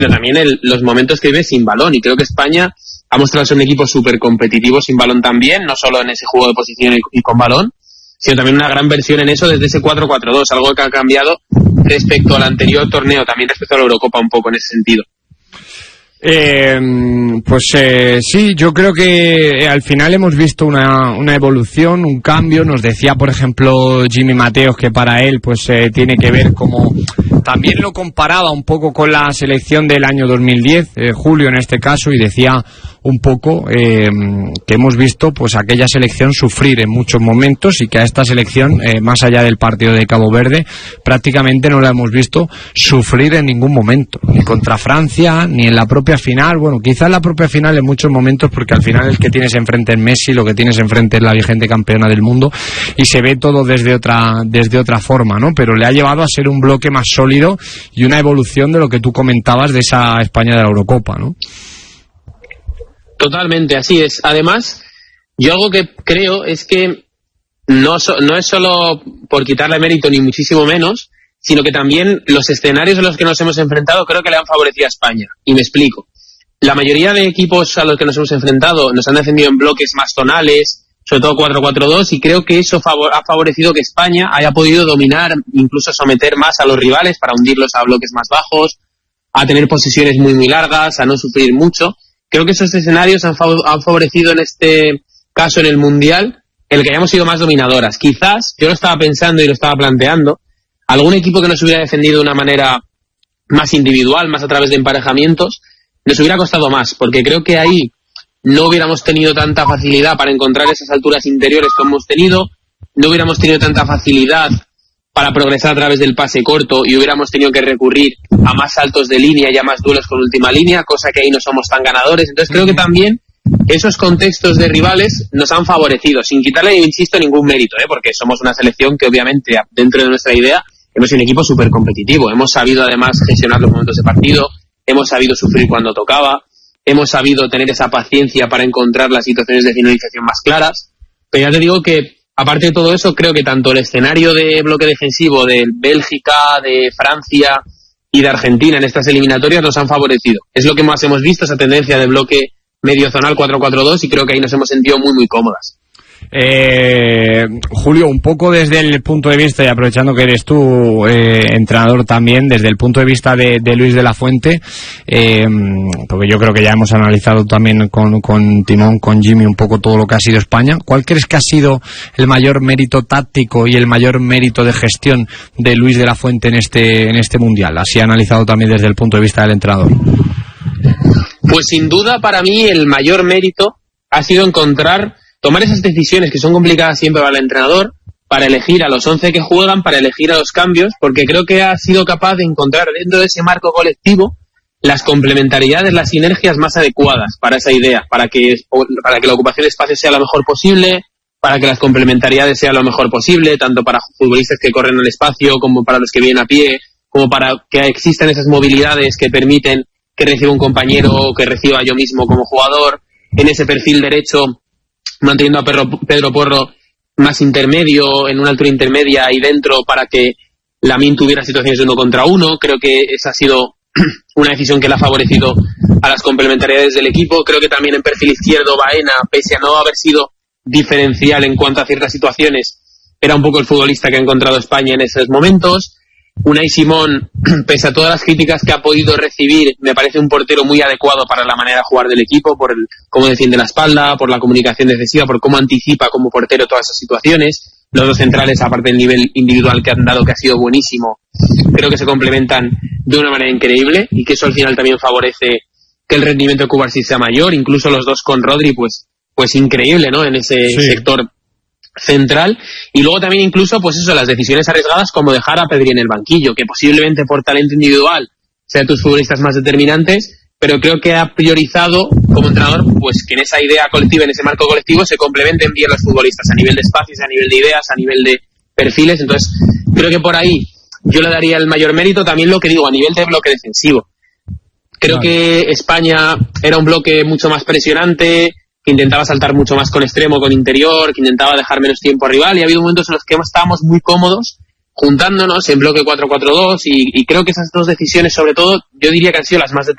también los momentos que vive sin balón, y creo que España ha mostrado ser un equipo súper competitivo sin balón también, no solo en ese juego de posición y con balón, sino también una gran versión en eso desde ese 4-4-2, algo que ha cambiado respecto al anterior torneo, también respecto a la Eurocopa un poco en ese sentido. Sí, yo creo que al final hemos visto una evolución, un cambio. Nos decía, por ejemplo, Jimmy Mateos que para él tiene que ver como... También lo comparaba un poco con la selección del año 2010, Julio en este caso, y decía un poco que hemos visto pues aquella selección sufrir en muchos momentos, y que a esta selección, más allá del partido de Cabo Verde, prácticamente no la hemos visto sufrir en ningún momento, ni contra Francia, ni en la propia final. Bueno, quizás la propia final en muchos momentos, porque al final el que tienes enfrente es Messi, lo que tienes enfrente es la vigente campeona del mundo, y se ve todo desde otra forma, ¿no? Pero le ha llevado a ser un bloque más sólido y una evolución de lo que tú comentabas de esa España de la Eurocopa, ¿no? Totalmente, así es. Además, yo algo que creo es que no es solo por quitarle mérito ni muchísimo menos, sino que también los escenarios en los que nos hemos enfrentado creo que le han favorecido a España. Y me explico. La mayoría de equipos a los que nos hemos enfrentado nos han defendido en bloques más tonales, sobre todo 4-4-2, y creo que eso ha favorecido que España haya podido dominar, incluso someter más a los rivales para hundirlos a bloques más bajos, a tener posiciones muy muy largas, a no sufrir mucho. Creo que esos escenarios han favorecido en este caso en el Mundial el que hayamos sido más dominadoras. Quizás, yo lo estaba pensando y lo estaba planteando, algún equipo que nos hubiera defendido de una manera más individual, más a través de emparejamientos, nos hubiera costado más, porque creo que ahí no hubiéramos tenido tanta facilidad para encontrar esas alturas interiores que hemos tenido, no hubiéramos tenido tanta facilidad para progresar a través del pase corto y hubiéramos tenido que recurrir a más saltos de línea y a más duelos con última línea, cosa que ahí no somos tan ganadores. Entonces creo que también esos contextos de rivales nos han favorecido, sin quitarle, insisto, ningún mérito, porque somos una selección que obviamente dentro de nuestra idea hemos sido un equipo súper competitivo, hemos sabido además gestionar los momentos de partido, hemos sabido sufrir cuando tocaba, hemos sabido tener esa paciencia para encontrar las situaciones de finalización más claras, pero ya te digo que aparte de todo eso, creo que tanto el escenario de bloque defensivo de Bélgica, de Francia y de Argentina en estas eliminatorias nos han favorecido. Es lo que más hemos visto, esa tendencia de bloque medio zonal 4-4-2, y creo que ahí nos hemos sentido muy muy cómodas. Julio, un poco desde el punto de vista, y aprovechando que eres tú entrenador también, desde el punto de vista de Luis de la Fuente, porque yo creo que ya hemos analizado también con Timón, con Jimmy, un poco todo lo que ha sido España. ¿Cuál crees que ha sido el mayor mérito táctico y el mayor mérito de gestión de Luis de la Fuente en este Mundial? Así analizado también desde el punto de vista del entrenador. Pues sin duda para mí el mayor mérito ha sido tomar esas decisiones que son complicadas siempre para el entrenador, para elegir a los 11 que juegan, para elegir a los cambios, porque creo que ha sido capaz de encontrar dentro de ese marco colectivo las complementariedades, las sinergias más adecuadas para esa idea, para que la ocupación de espacio sea lo mejor posible, para que las complementariedades sean lo mejor posible, tanto para futbolistas que corren el espacio, como para los que vienen a pie, como para que existan esas movilidades que permiten que reciba un compañero o que reciba yo mismo como jugador, en ese perfil derecho manteniendo a Pedro Porro más intermedio, en una altura intermedia ahí dentro, para que Lamine tuviera situaciones de 1 contra 1. Creo que esa ha sido una decisión que le ha favorecido a las complementariedades del equipo. Creo que también en perfil izquierdo Baena, pese a no haber sido diferencial en cuanto a ciertas situaciones, era un poco el futbolista que ha encontrado España en esos momentos. Unai Simón, pese a todas las críticas que ha podido recibir, me parece un portero muy adecuado para la manera de jugar del equipo, por cómo defiende la espalda, por la comunicación defensiva, por cómo anticipa como portero todas esas situaciones. Los dos centrales, aparte del nivel individual que han dado, que ha sido buenísimo, creo que se complementan de una manera increíble, y que eso al final también favorece que el rendimiento de Cubarsí sea mayor. Incluso los dos con Rodri, pues increíble, ¿no? En ese sector central. Y luego también incluso las decisiones arriesgadas, como dejar a Pedri en el banquillo, que posiblemente por talento individual sea tus futbolistas más determinantes, pero creo que ha priorizado como entrenador pues que en esa idea colectiva, en ese marco colectivo, se complementen bien los futbolistas a nivel de espacios, a nivel de ideas, a nivel de perfiles. Entonces creo que por ahí yo le daría el mayor mérito. También lo que digo a nivel de bloque defensivo, creo que España era un bloque mucho más presionante, que intentaba saltar mucho más con extremo, con interior, que intentaba dejar menos tiempo al rival, y ha habido momentos en los que estábamos muy cómodos juntándonos en bloque 4-4-2, y creo que esas dos decisiones, sobre todo, yo diría que han sido las más